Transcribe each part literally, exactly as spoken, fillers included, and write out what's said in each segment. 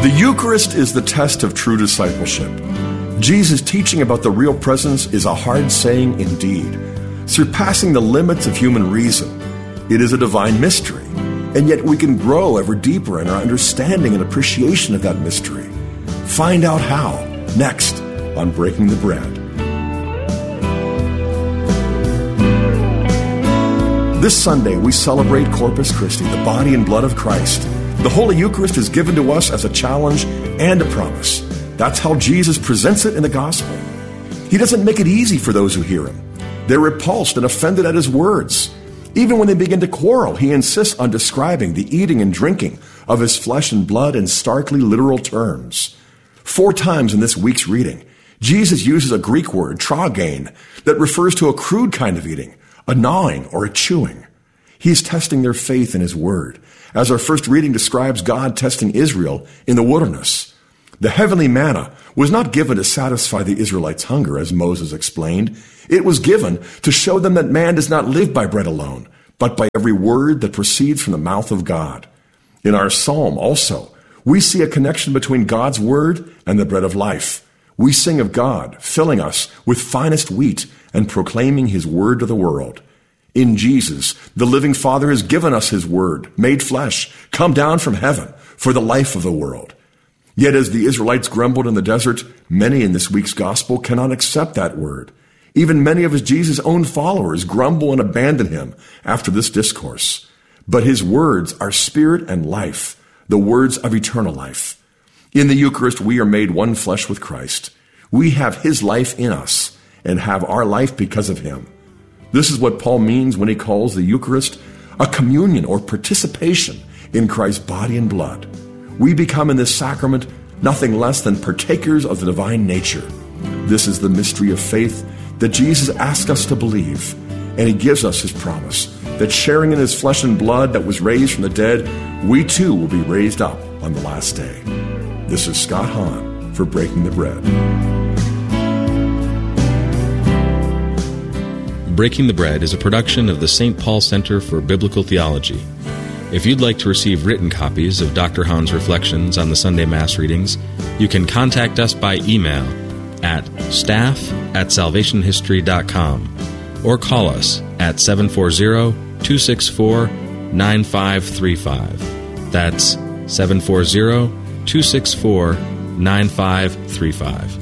The Eucharist is the test of true discipleship. Jesus' teaching about the real presence is a hard saying indeed, surpassing the limits of human reason. It is a divine mystery, and yet we can grow ever deeper in our understanding and appreciation of that mystery. Find out how, next on Breaking the Bread. This Sunday, we celebrate Corpus Christi, the body and blood of Christ. The Holy Eucharist is given to us as a challenge and a promise. That's how Jesus presents it in the gospel. He doesn't make it easy for those who hear him. They're repulsed and offended at his words. Even when they begin to quarrel, he insists on describing the eating and drinking of his flesh and blood in starkly literal terms. Four times in this week's reading, Jesus uses a Greek word, tragain, that refers to a crude kind of eating, a gnawing or a chewing. He's testing their faith in his word, as our first reading describes God testing Israel in the wilderness. The heavenly manna was not given to satisfy the Israelites' hunger, as Moses explained. It was given to show them that man does not live by bread alone, but by every word that proceeds from the mouth of God. In our psalm also, we see a connection between God's word and the bread of life. We sing of God filling us with finest wheat and proclaiming his word to the world. In Jesus, the living Father has given us his word, made flesh, come down from heaven for the life of the world. Yet as the Israelites grumbled in the desert, many in this week's gospel cannot accept that word. Even many of his Jesus' own followers grumble and abandon him after this discourse. But his words are spirit and life, the words of eternal life. In the Eucharist, we are made one flesh with Christ. We have his life in us and have our life because of him. This is what Paul means when he calls the Eucharist a communion or participation in Christ's body and blood. We become in this sacrament nothing less than partakers of the divine nature. This is the mystery of faith that Jesus asks us to believe, and he gives us his promise that sharing in his flesh and blood that was raised from the dead, we too will be raised up on the last day. This is Scott Hahn for Breaking the Bread. Breaking the Bread is a production of the Saint Paul Center for Biblical Theology. If you'd like to receive written copies of Doctor Hahn's reflections on the Sunday Mass readings, you can contact us by email at staff at salvation history dot com or call us at seven four zero, two six four, nine five three five. That's seven four zero, two six four, nine five three five.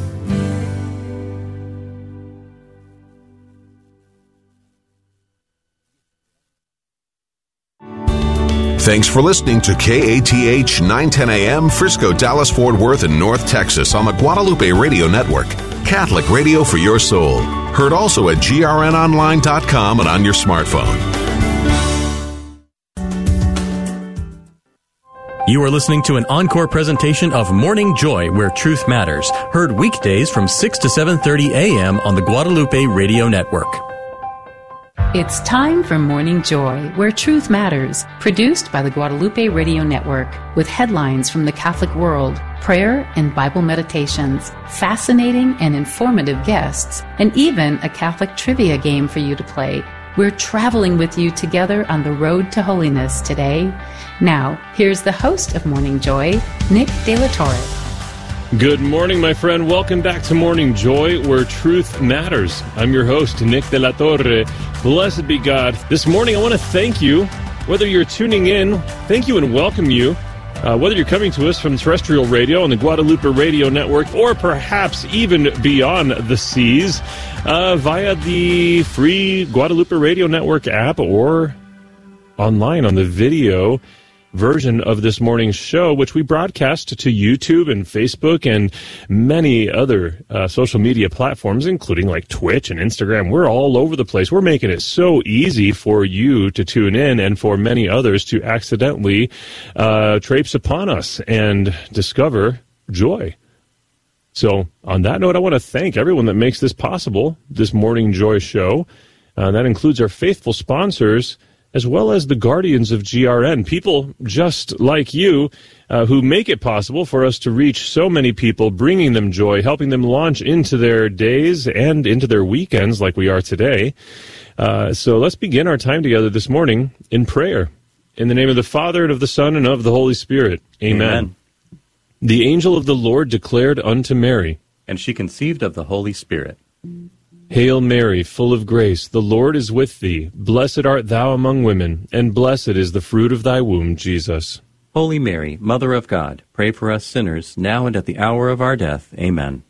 Thanks for listening to K A T H nine ten A M, Frisco, Dallas, Fort Worth, and North Texas on the Guadalupe Radio Network. Catholic radio for your soul. Heard also at G R N online dot com and on your smartphone. You are listening to an encore presentation of Morning Joy, where truth matters. Heard weekdays from six to seven thirty A M on the Guadalupe Radio Network. It's time for Morning Joy, where truth matters, produced by the Guadalupe Radio Network, with headlines from the Catholic world, prayer and Bible meditations, fascinating and informative guests, and even a Catholic trivia game for you to play. We're traveling with you together on the road to holiness today. Now, here's the host of Morning Joy, Nick De La Torre. Good morning, my friend. Welcome back to Morning Joy, where truth matters. I'm your host, Nick De La Torre. Blessed be God. This morning, I want to thank you, whether you're tuning in, thank you and welcome you, uh, whether you're coming to us from terrestrial radio on the Guadalupe Radio Network, or perhaps even beyond the seas, uh, via the free Guadalupe Radio Network app, or online on the video version of this morning's show, which we broadcast to YouTube and Facebook and many other uh, social media platforms, including like Twitch and Instagram. We're all over the place. We're making it so easy for you to tune in and for many others to accidentally uh, traipse upon us and discover joy. So on that note, I want to thank everyone that makes this possible, this Morning Joy show. Uh, that includes our faithful sponsors, as well as the guardians of G R N, people just like you uh, who make it possible for us to reach so many people, bringing them joy, helping them launch into their days and into their weekends like we are today. Uh, so let's begin our time together this morning in prayer. In the name of the Father, and of the Son, and of the Holy Spirit. Amen. Amen. The angel of the Lord declared unto Mary, and she conceived of the Holy Spirit. Hail Mary, full of grace, the Lord is with thee. Blessed art thou among women, and blessed is the fruit of thy womb, Jesus. Holy Mary, Mother of God, pray for us sinners, now and at the hour of our death. Amen.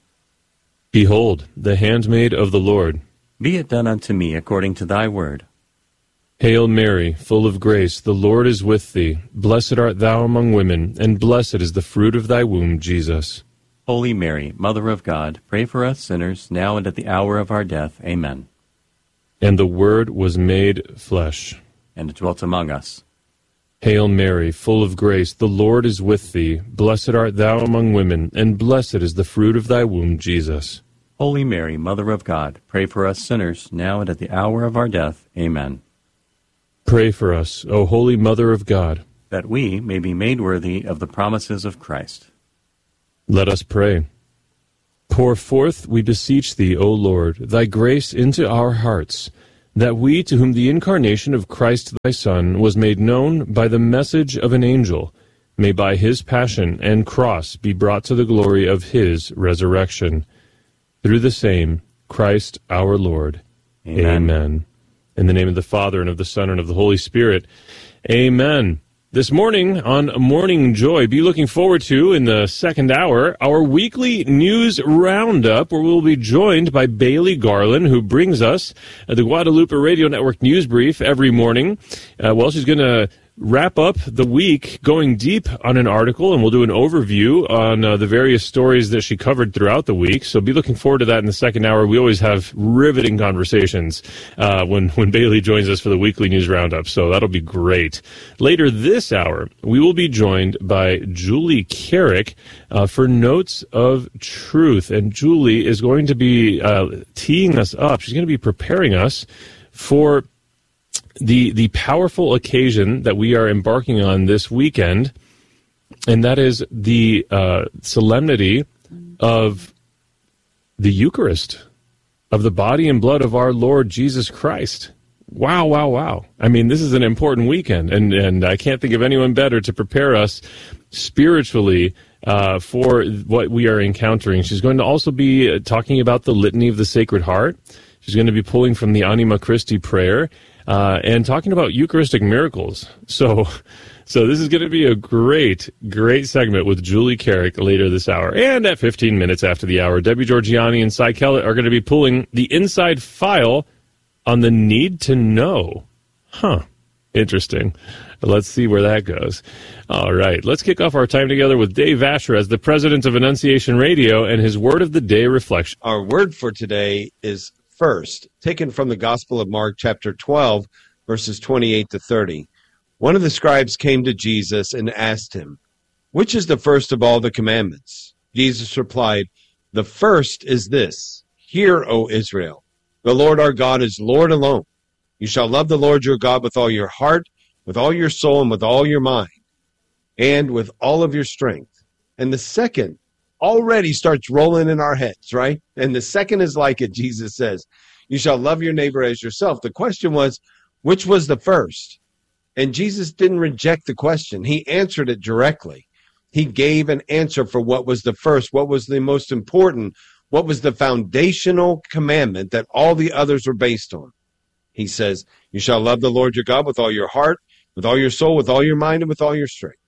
Behold, the handmaid of the Lord. Be it done unto me according to thy word. Hail Mary, full of grace, the Lord is with thee. Blessed art thou among women, and blessed is the fruit of thy womb, Jesus. Holy Mary, Mother of God, pray for us sinners, now and at the hour of our death. Amen. And the Word was made flesh, and dwelt among us. Hail Mary, full of grace, the Lord is with thee. Blessed art thou among women, and blessed is the fruit of thy womb, Jesus. Holy Mary, Mother of God, pray for us sinners, now and at the hour of our death. Amen. Pray for us, O Holy Mother of God, that we may be made worthy of the promises of Christ. Let us pray. Pour forth, we beseech thee, O Lord, thy grace into our hearts, that we, to whom the incarnation of Christ thy Son was made known by the message of an angel, may by his passion and cross be brought to the glory of his resurrection. Through the same Christ our Lord. Amen. Amen. In the name of the Father, and of the Son, and of the Holy Spirit. Amen. This morning on Morning Joy, be looking forward to, in the second hour, our weekly news roundup, where we'll be joined by Bailey Garland, who brings us the Guadalupe Radio Network news brief every morning. Uh, well, she's going to wrap up the week going deep on an article, and we'll do an overview on uh, the various stories that she covered throughout the week. So be looking forward to that in the second hour. We always have riveting conversations uh, when, when Bailey joins us for the weekly news roundup, so that'll be great. Later this hour, we will be joined by Julie Carrick uh, for Notes of Truth, and Julie is going to be uh, teeing us up. She's going to be preparing us for the the powerful occasion that we are embarking on this weekend, and that is the uh, solemnity of the Eucharist, of the body and blood of our Lord Jesus Christ. Wow, wow, wow. I mean, this is an important weekend, and, and I can't think of anyone better to prepare us spiritually uh, for what we are encountering. She's going to also be talking about the Litany of the Sacred Heart. She's going to be pulling from the Anima Christi prayer, Uh, and talking about Eucharistic miracles. So so this is going to be a great, great segment with Julie Carrick later this hour. And at fifteen minutes after the hour, Debbie Georgiani and Cy Kellett are going to be pulling the inside file on the need to know. Huh. Interesting. Let's see where that goes. All right. Let's kick off our time together with Dave Asher as the president of Annunciation Radio and his Word of the Day reflection. Our word for today is first, taken from the Gospel of Mark, chapter twelve, verses twenty-eight to thirty. One of the scribes came to Jesus and asked him, "Which is the first of all the commandments?" Jesus replied, "The first is this, Hear, O Israel, the Lord our God is Lord alone. You shall love the Lord your God with all your heart, with all your soul, and with all your mind, and with all of your strength." And the second already starts rolling in our heads, right? And the second is like it. Jesus says, "You shall love your neighbor as yourself." The question was, which was the first? And Jesus didn't reject the question. He answered it directly. He gave an answer for what was the first, what was the most important, what was the foundational commandment that all the others were based on. He says, "You shall love the Lord your God with all your heart, with all your soul, with all your mind, and with all your strength."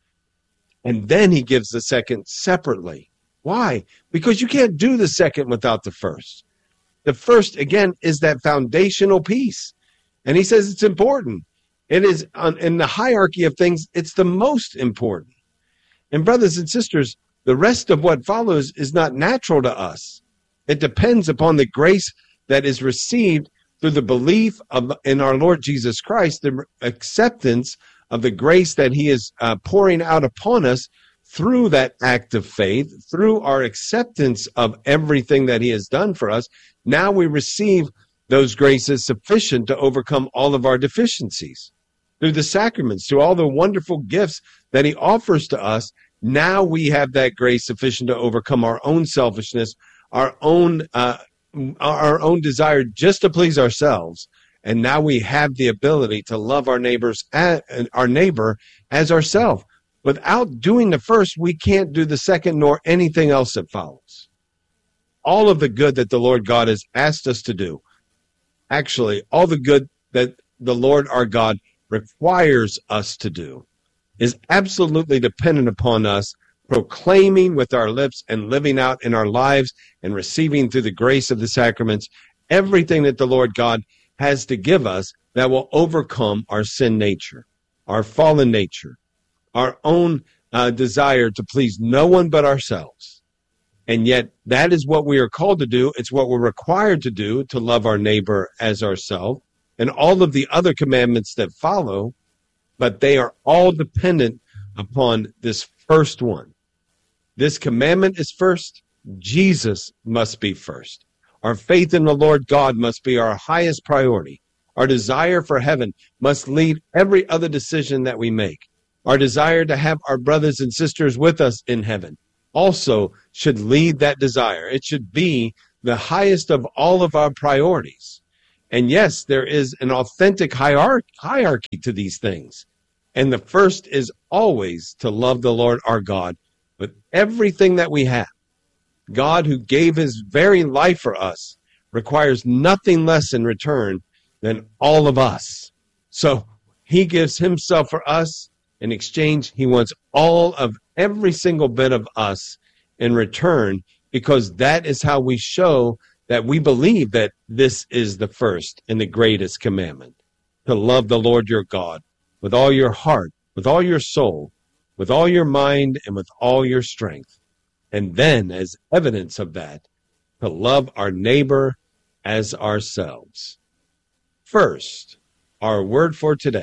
And then he gives the second separately. Why? Because you can't do the second without the first. The first, again, is that foundational piece. And he says it's important. It is, in the hierarchy of things, it's the most important. And brothers and sisters, the rest of what follows is not natural to us. It depends upon the grace that is received through the belief of in our Lord Jesus Christ, the acceptance of the grace that he is uh, pouring out upon us through that act of faith, through our acceptance of everything that he has done for us. Now we receive those graces sufficient to overcome all of our deficiencies. Through the sacraments, through all the wonderful gifts that he offers to us, now we have that grace sufficient to overcome our own selfishness, our own uh, our own desire just to please ourselves. And now we have the ability to love our neighbors, as, our neighbor as ourselves. Without doing the first, we can't do the second nor anything else that follows. All of the good that the Lord God has asked us to do, actually, all the good that the Lord our God requires us to do, is absolutely dependent upon us proclaiming with our lips and living out in our lives and receiving through the grace of the sacraments everything that the Lord God has to give us that will overcome our sin nature, our fallen nature, our own uh, desire to please no one but ourselves. And yet that is what we are called to do. It's what we're required to do, to love our neighbor as ourselves, and all of the other commandments that follow, but they are all dependent upon this first one. This commandment is first. Jesus must be first. Our faith in the Lord God must be our highest priority. Our desire for heaven must lead every other decision that we make. Our desire to have our brothers and sisters with us in heaven also should lead that desire. It should be the highest of all of our priorities. And yes, there is an authentic hierarchy to these things. And the first is always to love the Lord our God with everything that we have. God, who gave his very life for us, requires nothing less in return than all of us. So he gives himself for us. In exchange, he wants all of every single bit of us in return, because that is how we show that we believe that this is the first and the greatest commandment, to love the Lord your God with all your heart, with all your soul, with all your mind, and with all your strength. And then, as evidence of that, to love our neighbor as ourselves. First, our word for today.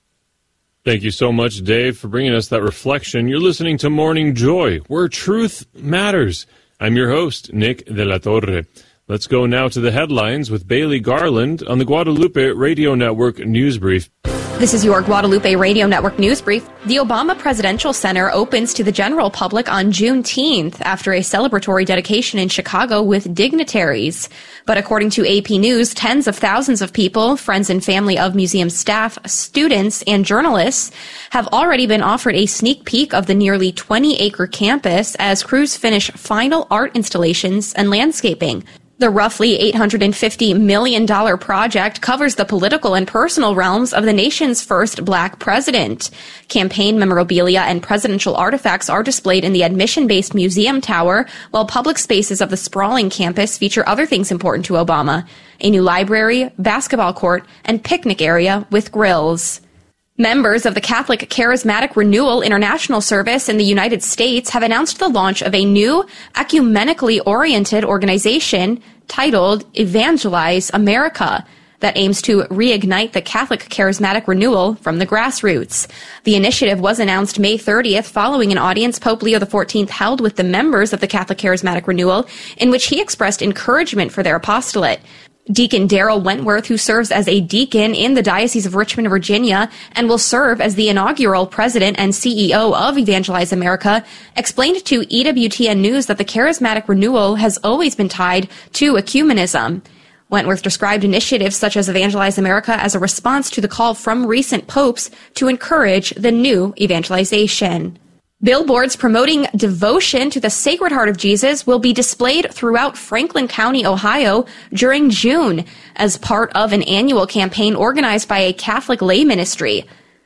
Thank you so much, Dave, for bringing us that reflection. You're listening to Morning Joy, where truth matters. I'm your host, Nick de la Torre. Let's go now to the headlines with Bailey Garland on the Guadalupe Radio Network News Brief. This is your Guadalupe Radio Network News Brief. The Obama Presidential Center opens to the general public on Juneteenth after a celebratory dedication in Chicago with dignitaries. But according to A P News, tens of thousands of people, friends and family of museum staff, students, and journalists have already been offered a sneak peek of the nearly twenty-acre campus as crews finish final art installations and landscaping. The roughly eight hundred fifty million dollars project covers the political and personal realms of the nation's first black president. Campaign memorabilia and presidential artifacts are displayed in the admission-based museum tower, while public spaces of the sprawling campus feature other things important to Obama: a new library, basketball court, and picnic area with grills. Members of the Catholic Charismatic Renewal International Service in the United States have announced the launch of a new, ecumenically oriented organization titled Evangelize America that aims to reignite the Catholic Charismatic Renewal from the grassroots. The initiative was announced May thirtieth following an audience Pope Leo the fourteenth held with the members of the Catholic Charismatic Renewal, in which he expressed encouragement for their apostolate. Deacon Daryl Wentworth, who serves as a deacon in the Diocese of Richmond, Virginia, and will serve as the inaugural president and C E O of Evangelize America, explained to E W T N News that the Charismatic Renewal has always been tied to ecumenism. Wentworth described initiatives such as Evangelize America as a response to the call from recent popes to encourage the new evangelization. Billboards promoting devotion to the Sacred Heart of Jesus will be displayed throughout Franklin County, Ohio during June as part of an annual campaign organized by a Catholic lay ministry.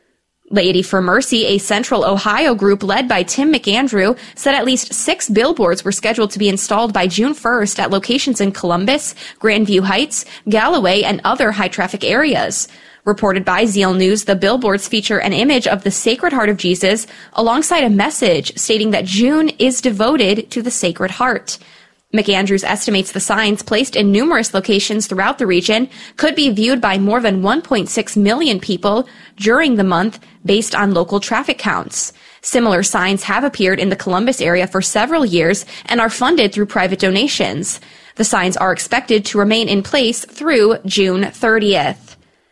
Laity for Mercy, a Central Ohio group led by Tim McAndrew, said at least six billboards were scheduled to be installed by June first at locations in Columbus, Grandview Heights, Galloway, and other high-traffic areas. Reported by Zeal News, the billboards feature an image of the Sacred Heart of Jesus alongside a message stating that June is devoted to the Sacred Heart. McAndrews estimates the signs placed in numerous locations throughout the region could be viewed by more than one point six million people during the month based on local traffic counts. Similar signs have appeared in the Columbus area for several years and are funded through private donations. The signs are expected to remain in place through June thirtieth.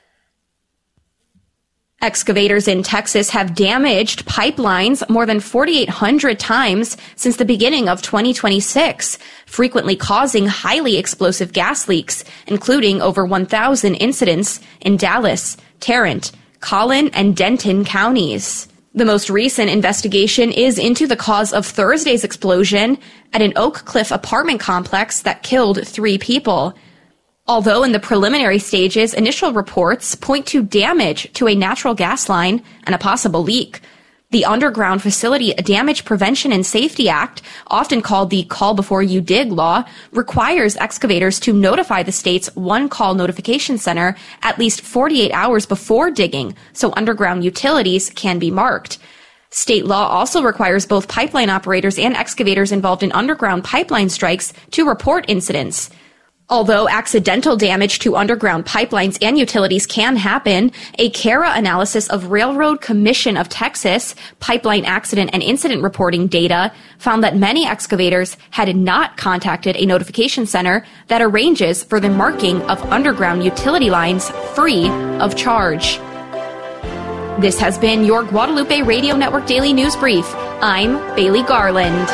Excavators in Texas have damaged pipelines more than forty-eight hundred times since the beginning of twenty twenty-six, frequently causing highly explosive gas leaks, including over one thousand incidents in Dallas, Tarrant, Collin, and Denton counties. The most recent investigation is into the cause of Thursday's explosion at an Oak Cliff apartment complex that killed three people. Although in the preliminary stages, initial reports point to damage to a natural gas line and a possible leak. The Underground Facility Damage Prevention and Safety Act, often called the Call Before You Dig law, requires excavators to notify the state's one-call notification center at least forty-eight hours before digging, so underground utilities can be marked. State law also requires both pipeline operators and excavators involved in underground pipeline strikes to report incidents. Although accidental damage to underground pipelines and utilities can happen, a CARA analysis of Railroad Commission of Texas pipeline accident and incident reporting data found that many excavators had not contacted a notification center that arranges for the marking of underground utility lines free of charge. This has been your Guadalupe Radio Network Daily News Brief. I'm Bailey Garland.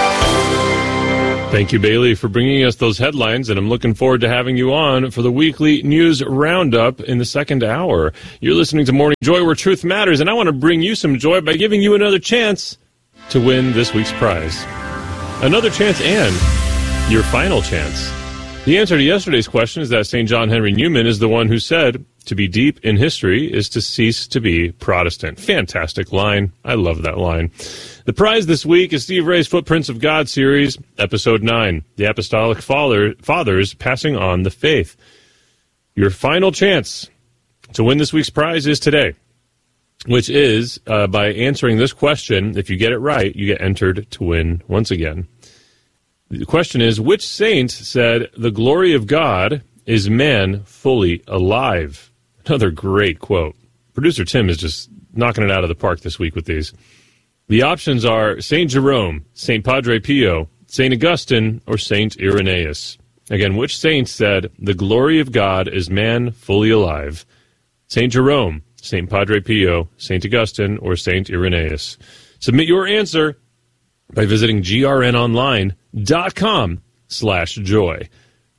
Thank you, Bailey, for bringing us those headlines, and I'm looking forward to having you on for the weekly news roundup in the second hour. You're listening to Morning Joy, where truth matters, and I want to bring you some joy by giving you another chance to win this week's prize. Another chance and your final chance. The answer to yesterday's question is that Saint John Henry Newman is the one who said, "To be deep in history is to cease to be Protestant." Fantastic line. I love that line. The prize this week is Steve Ray's Footprints of God series, Episode nine, The Apostolic Father, Fathers Passing on the Faith. Your final chance to win this week's prize is today, which is uh, by answering this question. If you get it right, you get entered to win once again. The question is, which saint said, "The glory of God is man fully alive"? Another great quote. Producer Tim is just knocking it out of the park this week with these. The options are Saint Jerome, Saint Padre Pio, Saint Augustine, or Saint Irenaeus. Again, which saint said, "The glory of God is man fully alive"? Saint Jerome, Saint Padre Pio, Saint Augustine, or Saint Irenaeus? Submit your answer by visiting grnonline.com slash joy.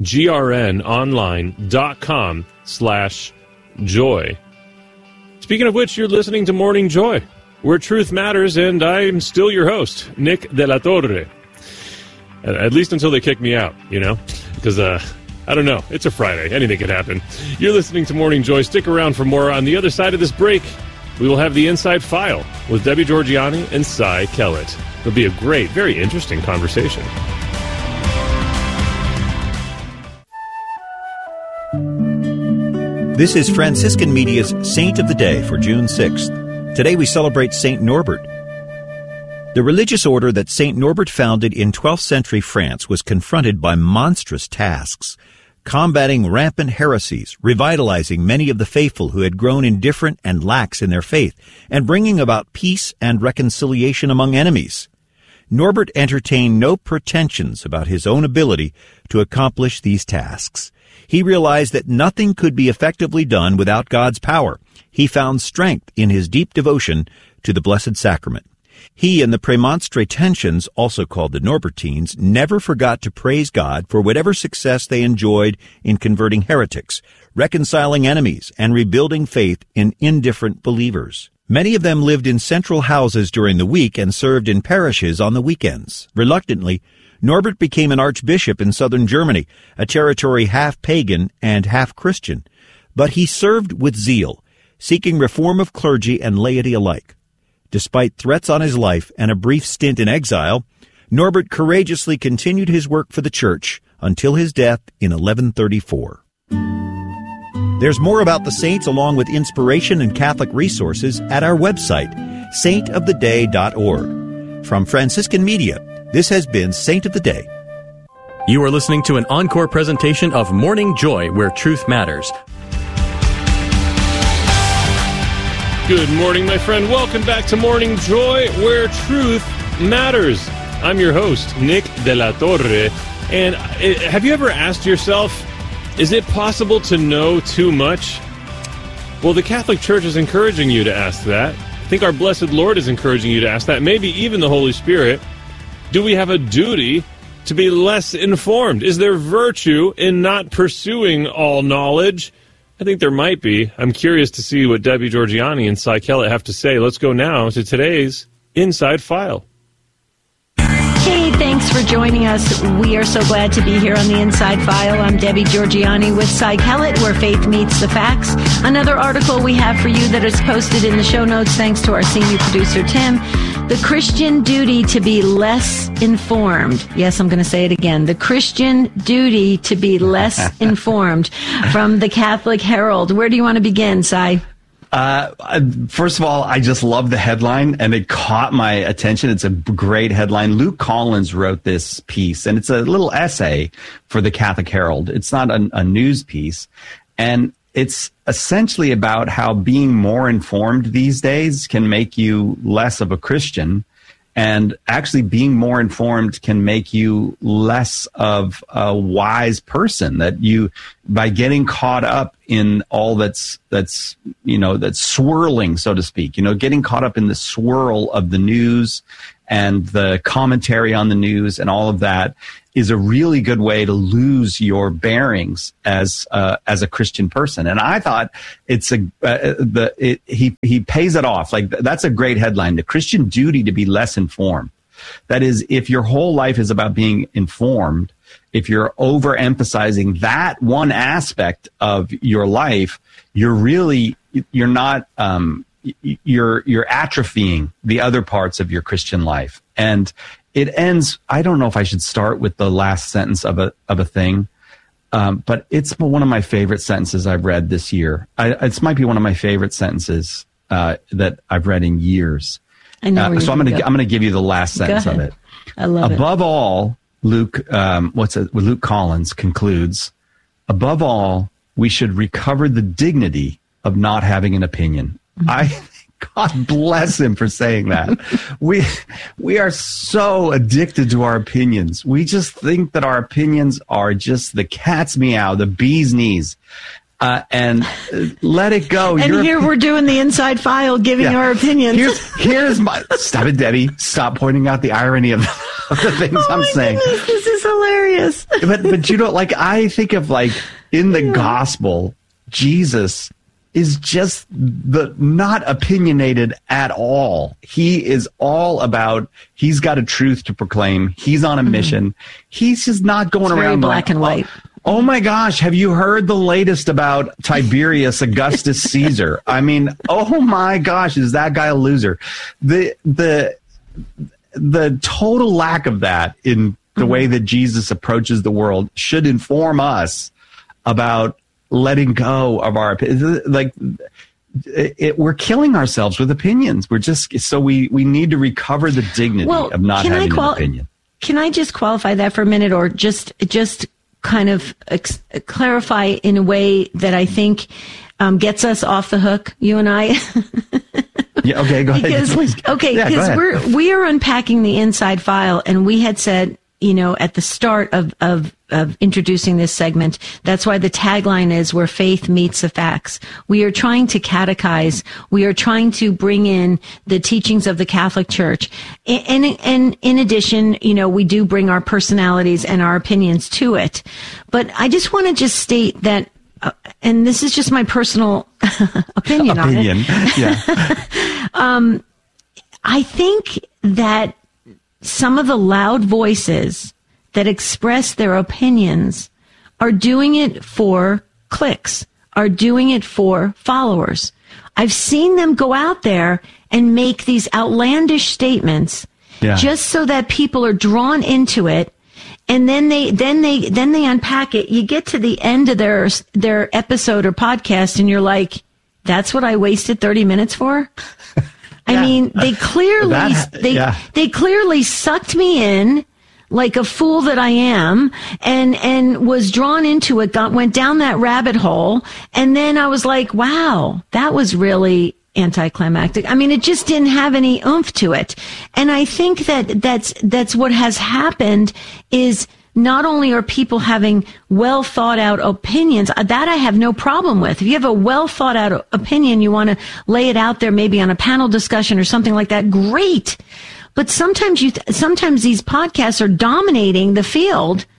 grnonline.com slash joy. Speaking of which, you're listening to Morning Joy, where truth matters, and I'm still your host, Nick De La Torre. At least until they kick me out, you know? Because, uh, I don't know. It's a Friday. Anything could happen. You're listening to Morning Joy. Stick around for more. On the other side of this break, we will have the Inside File with Debbie Georgiani and Cy Kellett. It'll be a great, very interesting conversation. This is Franciscan Media's Saint of the Day for June sixth. Today we celebrate Saint Norbert. The religious order that Saint Norbert founded in twelfth century France was confronted by monstrous tasks, combating rampant heresies, revitalizing many of the faithful who had grown indifferent and lax in their faith, and bringing about peace and reconciliation among enemies. Norbert entertained no pretensions about his own ability to accomplish these tasks. He realized that nothing could be effectively done without God's power. He found strength in his deep devotion to the Blessed Sacrament. He and the Premonstratensians, also called the Norbertines, never forgot to praise God for whatever success they enjoyed in converting heretics, reconciling enemies, and rebuilding faith in indifferent believers. Many of them lived in central houses during the week and served in parishes on the weekends. Reluctantly, Norbert became an archbishop in southern Germany, a territory half pagan and half Christian. But he served with zeal, seeking reform of clergy and laity alike. Despite threats on his life and a brief stint in exile, Norbert courageously continued his work for the Church until his death in eleven thirty-four. There's more about the saints along with inspiration and Catholic resources at our website, saint of the day dot org. From Franciscan Media, this has been Saint of the Day. You are listening to an encore presentation of Morning Joy, where truth matters. Good morning, my friend. Welcome back to Morning Joy, where truth matters. I'm your host, Nick De La Torre. And have you ever asked yourself, is it possible to know too much? Well, the Catholic Church is encouraging you to ask that. I think our Blessed Lord is encouraging you to ask that. Maybe even the Holy Spirit. Do we have a duty to be less informed? Is there virtue in not pursuing all knowledge? I think there might be. I'm curious to see what Debbie Georgianni and Cy Kellett have to say. Let's go now to today's Inside File. Hey, thanks for joining us. We are so glad to be here on the Inside File. I'm Debbie Georgianni with Cy Kellett, where faith meets the facts. Another article we have for you that is posted in the show notes, thanks to our senior producer, Tim. The Christian duty to be less informed. Yes, I'm going to say it again. The Christian duty to be less informed, from the Catholic Herald. Where do you want to begin, Cy? Uh, first of all, I just love the headline, and it caught my attention. It's a great headline. Luke Collins wrote this piece, and it's a little essay for the Catholic Herald. It's not a, a news piece, and it's essentially about how being more informed these days can make you less of a Christian, and actually being more informed can make you less of a wise person. That you, by getting caught up in all that's, that's, you know, that's swirling, so to speak, you know, getting caught up in the swirl of the news and the commentary on the news and all of that is a really good way to lose your bearings as uh, as a Christian person. And I thought it's a uh, the it, he he pays it off. Like, that's a great headline: the Christian duty to be less informed. That is, if your whole life is about being informed, if you're overemphasizing that one aspect of your life, you're really you're not um, you're you're atrophying the other parts of your Christian life. And it ends, I don't know if I should start with the last sentence of a of a thing, um, but it's one of my favorite sentences I've read this year. I, it might be one of my favorite sentences uh, that I've read in years. I know. Uh, so I'm going to I'm going to give you the last sentence of it. I love it. Above it. all, Luke, um, what's it? Luke Collins concludes. Above all, we should recover the dignity of not having an opinion. Mm-hmm. I. God bless him for saying that. we we are so addicted to our opinions. We just think that our opinions are just the cat's meow, the bee's knees. Uh, and uh, let it go. And Your here op- we're doing the Inside File, giving yeah. our opinions. Here's, here's my... Stop it, Debbie. Stop pointing out the irony of, of the things oh I'm my saying. Goodness, this is hilarious. but, but you know, like, I think of, like, in the yeah. gospel, Jesus is just the not opinionated at all. He is all about, he's got a truth to proclaim. He's on a mm-hmm. mission. He's just not going it's around very black going, and white. Oh, oh my gosh, have you heard the latest about Tiberius Augustus Caesar? I mean, oh my gosh, is that guy a loser? The the the total lack of that in the mm-hmm. way that Jesus approaches the world should inform us about letting go of our, like, it, it, we're killing ourselves with opinions. We're just, so we, we need to recover the dignity well, of not having qual- an opinion. Can I just qualify that for a minute, or just, just kind of ex- clarify in a way that I think um, gets us off the hook, you and I? yeah, okay, go ahead. Because, Please. Okay, because yeah, we're, we are unpacking the Inside File, and we had said, you know, at the start of, of, of introducing this segment, that's why the tagline is where faith meets the facts. We are trying to catechize. We are trying to bring in the teachings of the Catholic Church. And, and, and in addition, you know, we do bring our personalities and our opinions to it. But I just want to just state that, uh, and this is just my personal opinion, opinion. on it. Yeah. um, I think that some of the loud voices that express their opinions are doing it for clicks, are doing it for followers. I've seen them go out there and make these outlandish statements yeah. just so that people are drawn into it. And then they, then they, then they unpack it. You get to the end of their, their episode or podcast and you're like, that's what I wasted thirty minutes for? I yeah. mean, they clearly, that, they, yeah. they clearly sucked me in like a fool that I am, and, and was drawn into it, got, went down that rabbit hole. And then I was like, wow, that was really anticlimactic. I mean, it just didn't have any oomph to it. And I think that that's, that's what has happened is, not only are people having well thought out opinions, that I have no problem with. If you have a well thought out opinion, you want to lay it out there maybe on a panel discussion or something like that, great. But sometimes you, th- sometimes these podcasts are dominating the field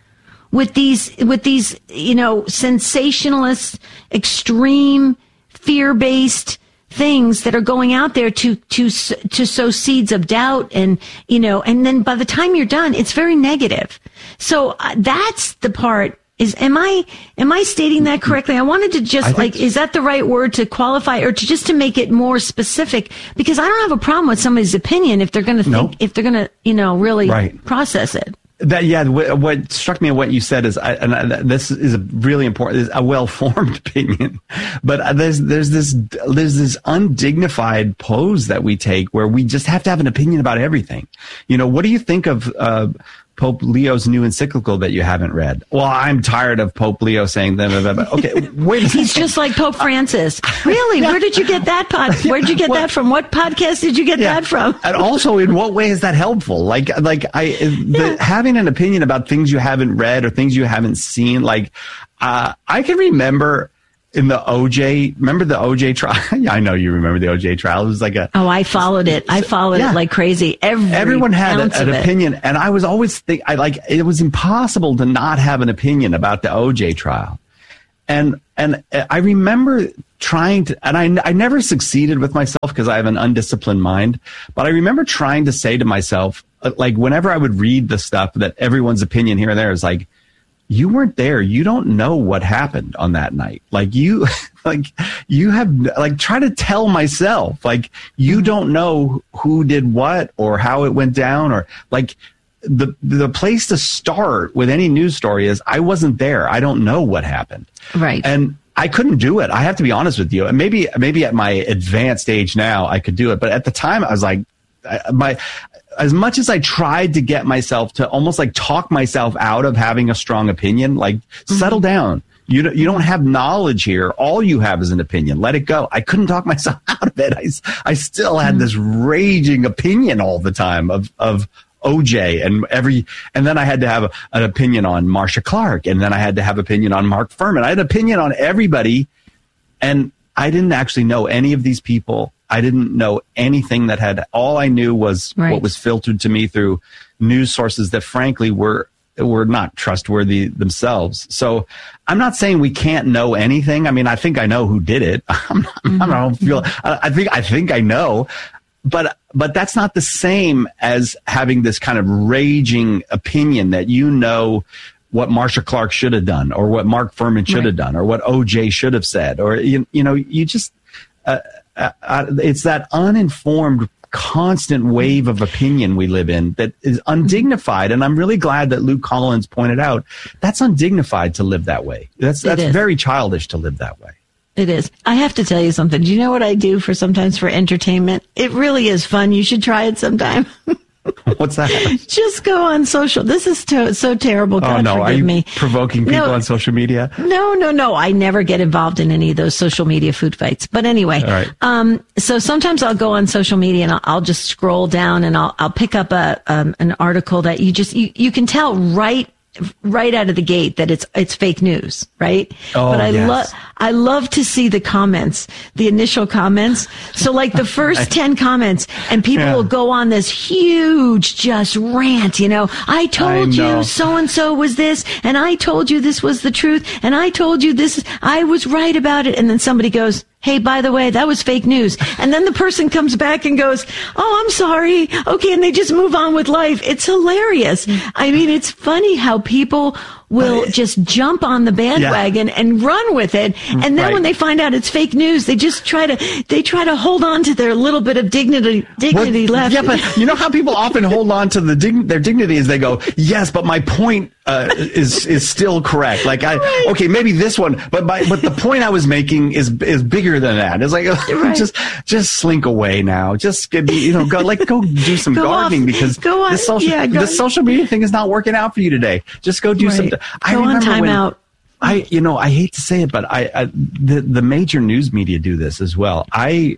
with these, with these, you know, sensationalist, extreme, fear-based things that are going out there to, to, to sow seeds of doubt and, you know, and then by the time you're done, it's very negative. So uh, that's the part is, am I, am I stating that correctly? I wanted to just like, is that the right word to qualify or to just to make it more specific? Because I don't have a problem with somebody's opinion if they're going to think, Nope. if they're going to, you know, really Right. process it. That yeah, what, what struck me in what you said is, I, and I, this is a really important, is a well-formed opinion, but there's there's this there's this undignified pose that we take where we just have to have an opinion about everything. You know, what do you think of uh, Pope Leo's new encyclical that you haven't read? Well, I'm tired of Pope Leo saying that. Okay, wait. He's just like Pope Francis. Really? Yeah. Where did you get that pod? Where did you get well, that from? What podcast did you get yeah. that from? And also, in what way is that helpful? Like, like I, the, yeah. having an opinion about things you haven't read or things you haven't seen. Like, uh, I can remember in the O J, remember the O J trial? Yeah, I know you remember the O J trial. It was like a. Oh, I followed it. I followed yeah. it like crazy. Every Everyone had a, an it. opinion. And I was always think I like, it was impossible to not have an opinion about the O J trial. And, and I remember trying to, and I, I never succeeded with myself because I have an undisciplined mind, but I remember trying to say to myself, like, whenever I would read the stuff that everyone's opinion here and there is like, you weren't there. You don't know what happened on that night. Like you, like you have, like try to tell myself, like you don't know who did what or how it went down or like the, the place to start with any news story is I wasn't there. I don't know what happened. Right. And I couldn't do it. I have to be honest with you. And maybe, maybe at my advanced age now I could do it. But at the time I was like, I, my, as much as I tried to get myself to almost like talk myself out of having a strong opinion, like mm-hmm. settle down. You don't, you don't have knowledge here. All you have is an opinion. Let it go. I couldn't talk myself out of it. I, I still had mm-hmm. this raging opinion all the time of, of O J and every, and then I had to have a, an opinion on Marcia Clark. And then I had to have opinion on Mark Furman. I had an opinion on everybody. And I didn't actually know any of these people. I didn't know anything that had, all I knew was right. what was filtered to me through news sources that frankly were, were not trustworthy themselves. So I'm not saying we can't know anything. I mean, I think I know who did it. I'm not, mm-hmm. I don't feel, I, I think, I think I know, but, but that's not the same as having this kind of raging opinion that you know what Marcia Clark should have done or what Mark Furman should right. have done or what O J should have said, or, you, you know, you just, uh, Uh, it's that uninformed, constant wave of opinion we live in that is undignified. And I'm really glad that Luke Collins pointed out that's undignified to live that way. That's that's very childish to live that way. It is. I have to tell you something. Do you know what I do for sometimes for entertainment? It really is fun. You should try it sometime. What's that? Just go on social. This is to, so terrible. God oh, no. forgive Are you me. provoking people no, on social media? No, no, no. I never get involved in any of those social media food fights. But anyway, All right. um, so sometimes I'll go on social media and I'll, I'll just scroll down and I'll, I'll pick up a, um, an article that you just, you, you can tell right, right out of the gate that it's, it's fake news, right? Oh, but I yes. love, I love to see the comments, the initial comments. So like the first ten comments and people yeah. will go on this huge just rant, you know, I told I know. you so-and-so was this and I told you this was the truth and I told you this, I was right about it. And then somebody goes, hey, by the way, that was fake news. And then the person comes back and goes, oh, I'm sorry. Okay. And they just move on with life. It's hilarious. I mean, it's funny how people will just jump on the bandwagon yeah. and run with it. And then right. when they find out it's fake news, they just try to, they try to hold on to their little bit of dignity, dignity well, left. Yeah, but you know how people often hold on to the dig- their dignity is they go, yes, but my point uh, is is still correct. Like I, right. okay, maybe this one, but my, but the point I was making is is bigger than that. It's like right. just just slink away now. Just you know, go like go do some go gardening off. because go on. the social yeah, the social media thing is not working out for you today. Just go do right. some. I go remember on time when, out. I, you know, I hate to say it, but I, I the, the major news media do this as well. I,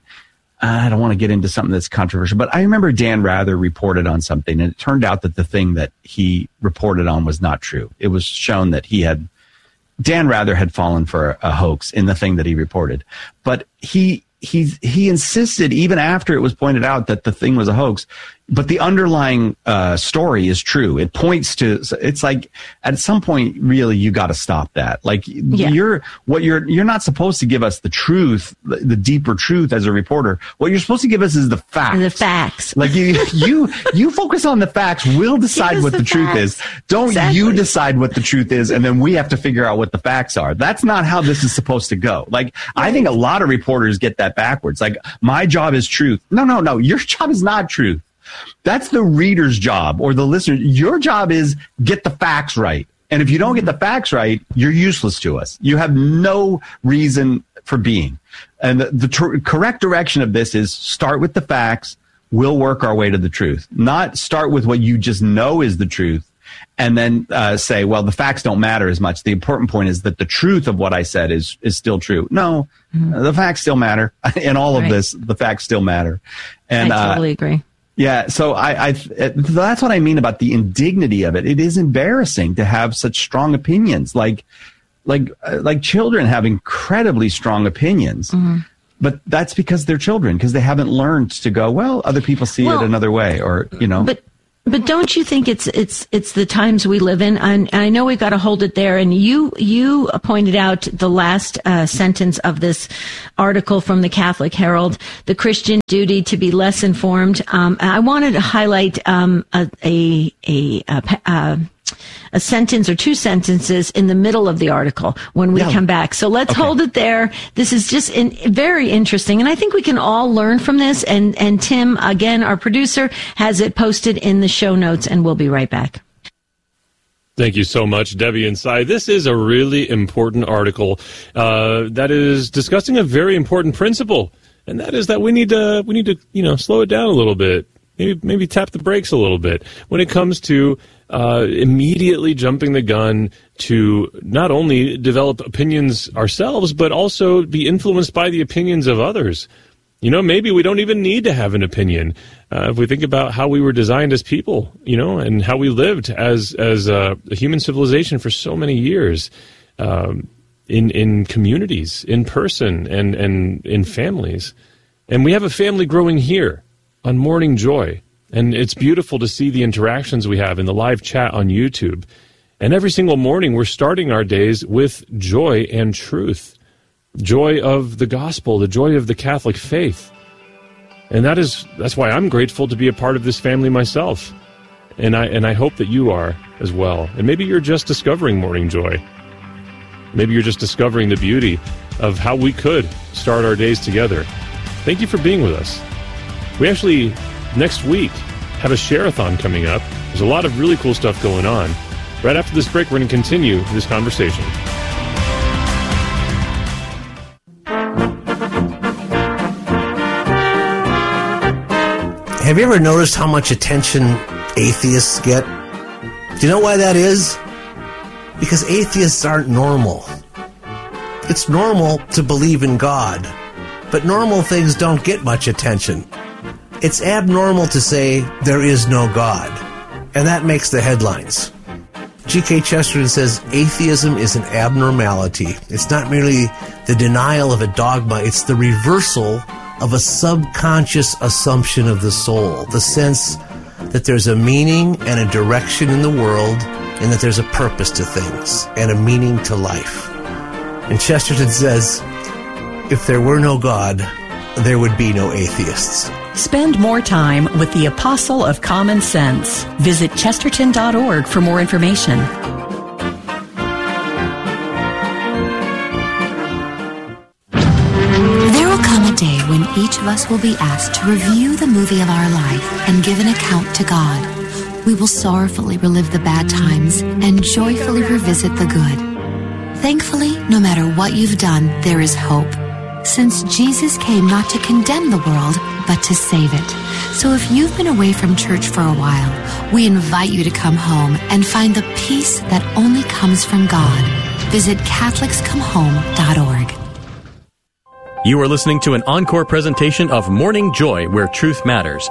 I don't want to get into something that's controversial, but I remember Dan Rather reported on something and it turned out that the thing that he reported on was not true. It was shown that he had, Dan Rather had fallen for a, a hoax in the thing that he reported, but he, he, he insisted even after it was pointed out that the thing was a hoax. but the underlying uh, story is true. It points to, it's like at some point, really, you got to stop that. Like yeah. you're, what you're, you're not supposed to give us the truth, the, the deeper truth as a reporter. What you're supposed to give us is the facts. The facts. Like you, you, you focus on the facts. We'll decide what the, the truth is. Don't exactly. you decide what the truth is, and then we have to figure out what the facts are. That's not how this is supposed to go. Like, I think a lot of reporters get that backwards. Like, my job is truth. No, no, no. Your job is not truth. That's the reader's job or the listener. Your job is get the facts right. And if you don't get the facts right, you're useless to us. You have no reason for being. And the, the tr- correct direction of this is start with the facts. We'll work our way to the truth. Not start with what you just know is the truth and then uh, say, well, the facts don't matter as much. The important point is that the truth of what I said is is still true. No, mm-hmm. the facts still matter. In all of right. this, the facts still matter. And I totally uh, agree. Yeah, so I, I, that's what I mean about the indignity of it. It is embarrassing to have such strong opinions. Like, like, like children have incredibly strong opinions, mm-hmm. but that's because they're children, because they haven't learned to go, well, other people see well, it another way, or you know. But but don't you think it's it's it's the times we live in? And I know we've got to hold it there. And you you pointed out the last uh, sentence of this article from the Catholic Herald: the Christian duty to be less informed. Um, I wanted to highlight um, a a a, a, a a sentence or two sentences in the middle of the article when we yeah. come back. So let's okay. hold it there. This is just in, very interesting. And I think we can all learn from this. And, and Tim, again, our producer, has it posted in the show notes, and we'll be right back. Thank you so much, Debbie and Cy. This is a really important article uh, that is discussing a very important principle, and that is that we need to, we need to, you know, slow it down a little bit. Maybe, maybe tap the brakes a little bit when it comes to uh, immediately jumping the gun to not only develop opinions ourselves, but also be influenced by the opinions of others. You know, maybe we don't even need to have an opinion. Uh, if we think about how we were designed as people, you know, and how we lived as as uh, a human civilization for so many years, um, in in communities, in person, and and in families, and we have a family growing here on Morning Joy. And it's beautiful to see the interactions we have in the live chat on YouTube. And every single morning, we're starting our days with joy and truth. Joy of the gospel, the joy of the Catholic faith. And that is that's why I'm grateful to be a part of this family myself. And I and I hope that you are as well. And maybe you're just discovering Morning Joy. Maybe you're just discovering the beauty of how we could start our days together. Thank you for being with us. We actually, next week, have a share-a-thon coming up. There's a lot of really cool stuff going on. Right after this break, we're going to continue this conversation. Have you ever noticed how much attention atheists get? Do you know why that is? Because atheists aren't normal. It's normal to believe in God, but normal things don't get much attention. It's abnormal to say there is no God, and that makes the headlines. G K Chesterton says atheism is an abnormality. It's not merely the denial of a dogma, it's the reversal of a subconscious assumption of the soul, the sense that there's a meaning and a direction in the world, and that there's a purpose to things and a meaning to life. And Chesterton says, if there were no God, there would be no atheists. Spend more time with the Apostle of Common Sense. Visit chesterton dot org for more information. There will come a day when each of us will be asked to review the movie of our life and give an account to God. We will sorrowfully relive the bad times and joyfully revisit the good. Thankfully, no matter what you've done, there is hope. Since Jesus came not to condemn the world, but to save it. So if you've been away from church for a while, we invite you to come home and find the peace that only comes from God. Visit Catholics Come Home dot org. You are listening to an encore presentation of Morning Joy, where truth matters.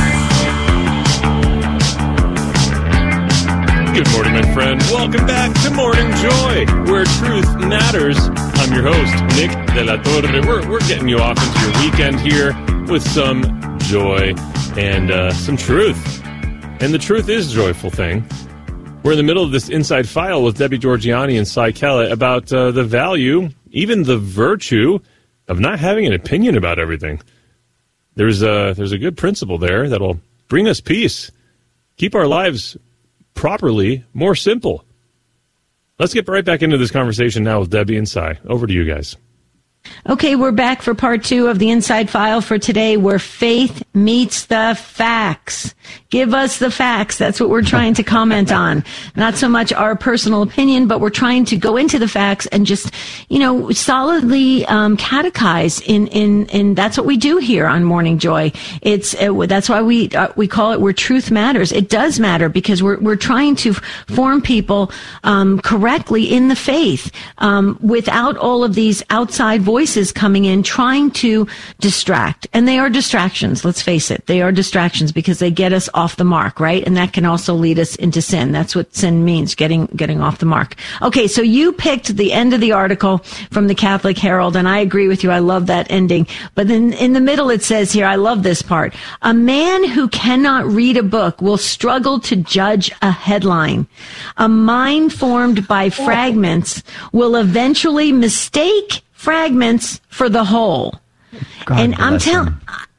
Good morning, my friend. Welcome back to Morning Joy, where truth matters. I'm your host, Nick De La Torre. We're, we're getting you off into your weekend here with some joy. and uh, some truth. And the truth is a joyful thing. We're in the middle of this Inside File with Debbie Georgianni and Cy Kellett about uh, the value, even the virtue, of not having an opinion about everything. There's a, there's a good principle there that'll bring us peace, keep our lives properly more simple. Let's get right back into this conversation now with Debbie and Cy. Over to you guys. Okay, we're back for part two of the Inside File for today, where faith meets the facts. Give us the facts. That's what we're trying to comment on. Not so much our personal opinion, but we're trying to go into the facts and just, you know, solidly um, catechize in, in, in, that's what we do here on Morning Joy. It's, uh, that's why we, uh, we call it Where Truth Matters. It does matter because we're, we're trying to form people, um, correctly in the faith, um, without all of these outside voices coming in trying to distract. And they are distractions. Let's face it. They are distractions because they get us off the mark, right? And that can also lead us into sin. That's what sin means, getting getting off the mark. Okay, so you picked the end of the article from the Catholic Herald, and I agree with you. I love that ending. But then in the middle it says here, I love this part. A man who cannot read a book will struggle to judge a headline. A mind formed by fragments will eventually mistake fragments for the whole. God and I'm bless telling, him.